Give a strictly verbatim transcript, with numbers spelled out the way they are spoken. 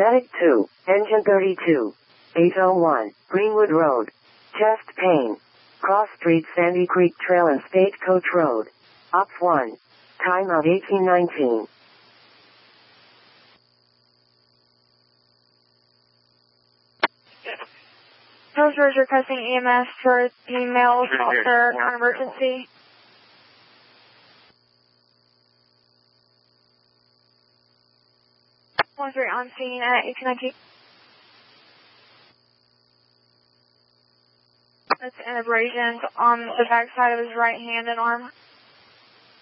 Medic two, Engine thirty-two, eight oh one, Greenwood Road. Chest pain. Cross Street, Sandy Creek Trail and Stagecoach Road. Op one. Time of eighteen nineteen. Customer is requesting E M S for the male assaulter on emergency. one three on scene at eighteen nineteen. That's an abrasion on the backside of his right hand and arm.